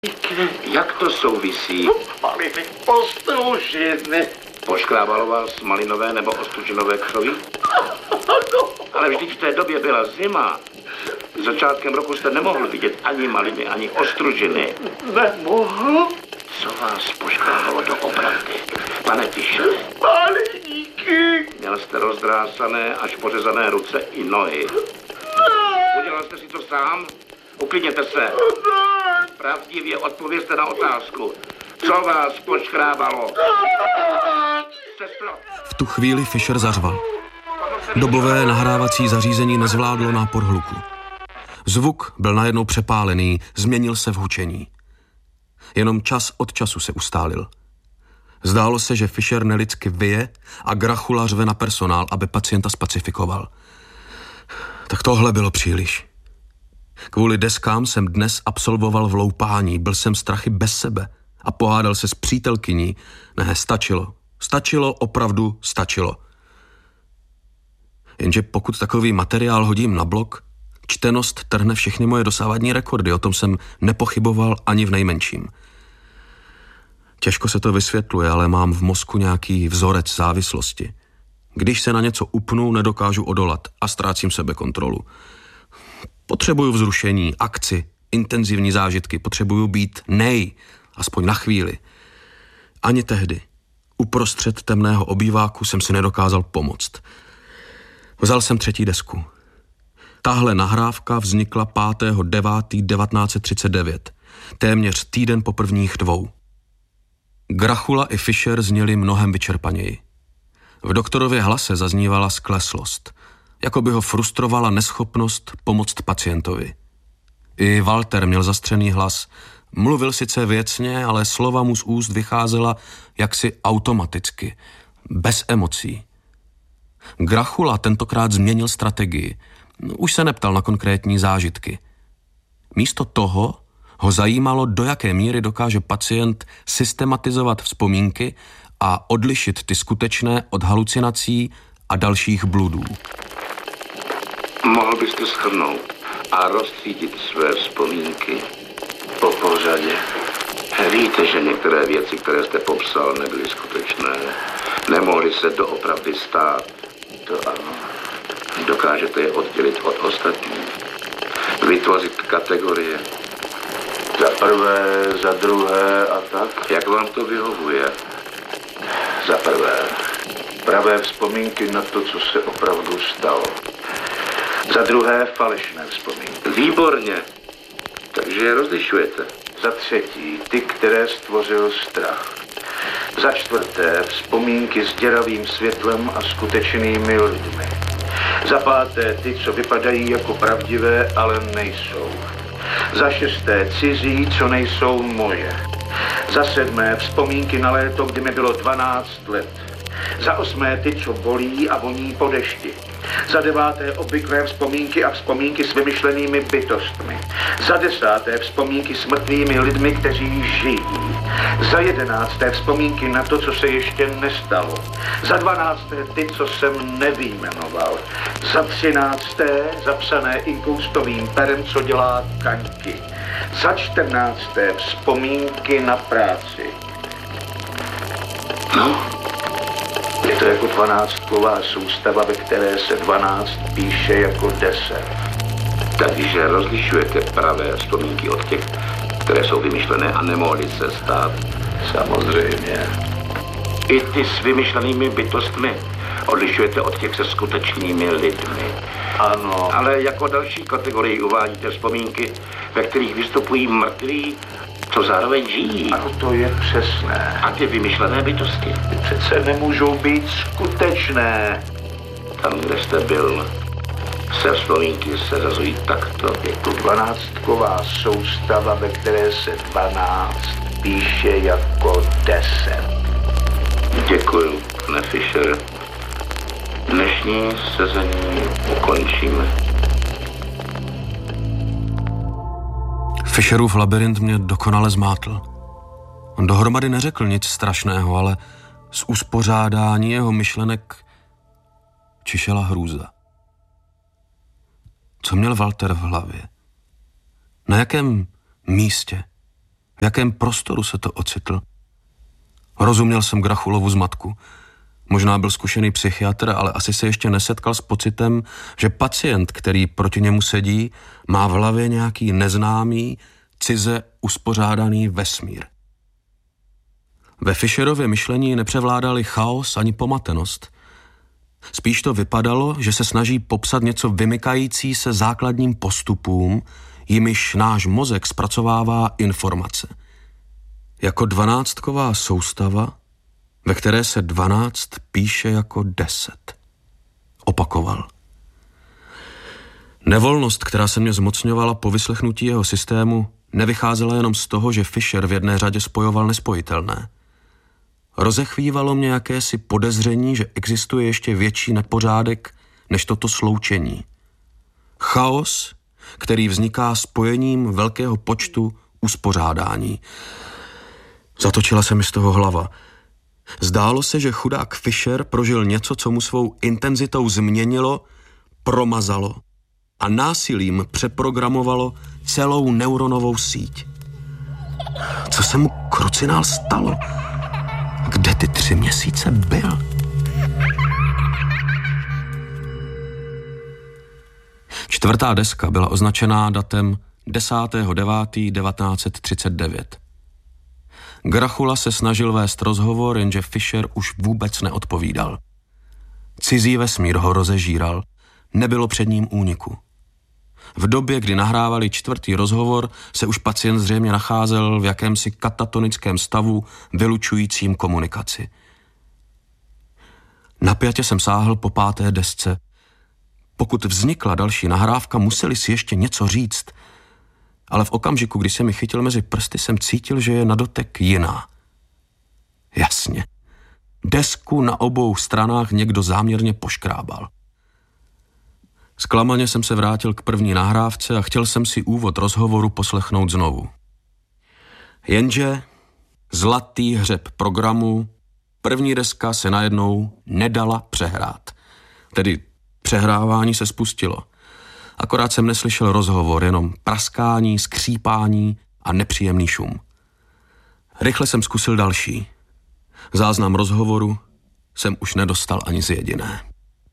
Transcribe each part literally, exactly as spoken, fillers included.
Jak to souvisí? Maliny ostružiny. Poškrábaloval z malinové nebo ostružinové křoví? Ale vždyť v té době byla zima. Začátkem roku jste nemohl vidět ani maliny, ani ostružiny. Nemohl? Co vás poškrábalo doopravdy, pane Fischere? Maliníky. Měl jste rozdrásané až pořezané ruce i nohy. Udělal jste si to sám? Uklidněte se. Pravdivě odpovězte na otázku. Co vás poškrábalo? Sestro. V tu chvíli Fischer zařval. Dobové nahrávací zařízení nezvládlo nápor hluku. Zvuk byl najednou přepálený, změnil se v hučení. Jenom čas od času se ustálil. Zdálo se, že Fischer nelidsky vyje a Grachula řve na personál, aby pacienta spacifikoval. Tak tohle bylo příliš. Kvůli deskám jsem dnes absolvoval vloupání, byl jsem strachy bez sebe a pohádal se s přítelkyní. Ne, stačilo. Stačilo, opravdu stačilo. Jenže pokud takový materiál hodím na blok, čtenost trhne všechny moje dosávadní rekordy, o tom jsem nepochyboval ani v nejmenším. Těžko se to vysvětluje, ale mám v mozku nějaký vzorec závislosti. Když se na něco upnu, nedokážu odolat a ztrácím sebekontrolu. Potřebuju vzrušení, akci, intenzivní zážitky, potřebuju být nej, aspoň na chvíli. Ani tehdy, uprostřed temného obýváku, jsem si nedokázal pomoct. Vzal jsem třetí desku. Tahle nahrávka vznikla pátého devátého devatenáct set třicet devět, téměř týden po prvních dvou. Grachula i Fischer zněli mnohem vyčerpaněji. V doktorově hlase zaznívala skleslost, jako by ho frustrovala neschopnost pomoct pacientovi. I Walter měl zastřený hlas. Mluvil sice věcně, ale slova mu z úst vycházela jaksi automaticky, bez emocí. Grachula tentokrát změnil strategii. Už se neptal na konkrétní zážitky. Místo toho ho zajímalo, do jaké míry dokáže pacient systematizovat vzpomínky a odlišit ty skutečné od halucinací a dalších bludů. Mohl byste shrnout a rozstřídit své vzpomínky po pořadě? Víte, že některé věci, které jste popsal, nebyly skutečné. Nemohly se doopravdy stát. To ano. Dokážete je oddělit od ostatních. Vytvořit kategorie. Za prvé, za druhé a tak. Jak vám to vyhovuje? Za prvé, pravé vzpomínky na to, co se opravdu stalo. Za druhé, falešné vzpomínky. Výborně. Takže je rozlišujete. Za třetí, ty, které stvořil strach. Za čtvrté, vzpomínky s děravým světlem a skutečnými lidmi. Za páté, ty, co vypadají jako pravdivé, ale nejsou. Za šesté, cizí, co nejsou moje. Za sedmé, vzpomínky na léto, kdy mi bylo dvanáct let. Za osmé, ty, co bolí a voní po dešti. Za deváté, obvyklé vzpomínky a vzpomínky s vymyšlenými bytostmi. Za desáté, vzpomínky s mrtvými lidmi, kteří žijí. Za jedenácté, vzpomínky na to, co se ještě nestalo. Za dvanácté, ty, co jsem nevyjmenoval. Za třinácté, zapsané inkoustovým perem, co dělá kaňky. Za čtrnácté, vzpomínky na práci. No? Je to jako dvanáctková soustava, ve které se dvanáct píše jako deset. Takže rozlišujete pravé vzpomínky od těch, které jsou vymyšlené a nemohly se stát? Samozřejmě. I ty s vymyšlenými bytostmi odlišujete od těch se skutečnými lidmi? Ano. Ale jako další kategorii uvádíte vzpomínky, ve kterých vystupují mrtví, co zároveň žijí. Ano, to je přesné. A ty vymyšlené bytosti? Ty přece nemůžou být skutečné. Tam, kde jste byl, se vzpomínky seřazují takto. Je to dvanáctková soustava, ve které se dvanáct píše jako deset. Děkuju, pane Fischer. Dnešní sezení ukončíme. Fischerův labyrint mě dokonale zmátl. On dohromady neřekl nic strašného, ale z uspořádání jeho myšlenek čišela hrůza. Co měl Walter v hlavě? Na jakém místě, V jakém prostoru se to ocitl? Rozuměl jsem Grachulovu zmatku. Možná byl zkušený psychiatr, ale asi se ještě nesetkal s pocitem, že pacient, který proti němu sedí, má v hlavě nějaký neznámý, cize uspořádaný vesmír. Ve Fischerově myšlení nepřevládali chaos ani pomatenost. Spíš to vypadalo, že se snaží popsat něco vymykající se základním postupům, jimiž náš mozek zpracovává informace. Jako dvanáctková soustava, ve které se dvanáct píše jako deset. Opakoval. Nevolnost, která se mě zmocňovala po vyslechnutí jeho systému, nevycházela jenom z toho, že Fischer v jedné řadě spojoval nespojitelné. Rozechvívalo mě jakési podezření, že existuje ještě větší nepořádek než toto sloučení. Chaos, který vzniká spojením velkého počtu uspořádání. Zatočila se mi z toho hlava. Zdálo se, že chudák Fischer prožil něco, co mu svou intenzitou změnilo, promazalo a násilím přeprogramovalo celou neuronovou síť. Co se mu krucinál stalo? Kde ty tři měsíce byl? Čtvrtá deska byla označená datem desátého devátého devatenáct set třicet devět. Grachula se snažil vést rozhovor, jenže Fischer už vůbec neodpovídal. Cizí vesmír ho rozežíral, nebylo před ním úniku. V době, kdy nahrávali čtvrtý rozhovor, se už pacient zřejmě nacházel v jakémsi katatonickém stavu vylučujícím komunikaci. Napjatě jsem sáhl po páté desce. Pokud vznikla další nahrávka, museli si ještě něco říct, ale v okamžiku, kdy se mi chytil mezi prsty, jsem cítil, že je na dotek jiná. Jasně. Desku na obou stranách někdo záměrně poškrábal. Zklamaně jsem se vrátil k první nahrávce a chtěl jsem si úvod rozhovoru poslechnout znovu. Jenže zlatý hřeb programu, první deska se najednou nedala přehrát. Tedy přehrávání se spustilo. Akorát jsem neslyšel rozhovor, jenom praskání, skřípání a nepříjemný šum. Rychle jsem zkusil další. Záznam rozhovoru jsem už nedostal ani z jediné.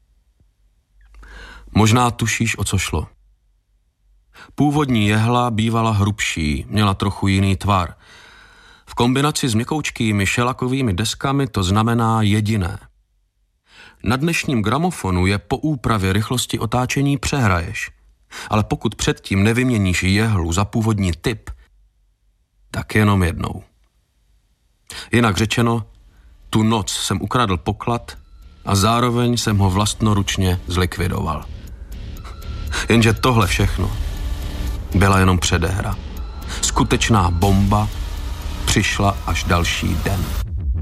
Možná tušíš, o co šlo. Původní jehla bývala hrubší, měla trochu jiný tvar. V kombinaci s měkoučkými šelakovými deskami to znamená jediné. Na dnešním gramofonu je po úpravě rychlosti otáčení přehraješ, ale pokud předtím nevyměníš jehlu za původní typ, tak jenom jednou. Jinak řečeno, tu noc jsem ukradl poklad a zároveň jsem ho vlastnoručně zlikvidoval. Jenže tohle všechno byla jenom předehra. Skutečná bomba přišla až další den.